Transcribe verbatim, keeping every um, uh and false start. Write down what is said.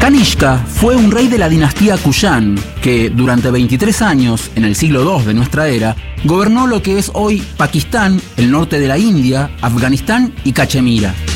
Kanishka fue un rey de la dinastía Kushán que durante veintitrés años, en el siglo segundo de nuestra era, gobernó lo que es hoy Pakistán, el norte de la India, Afganistán y Cachemira.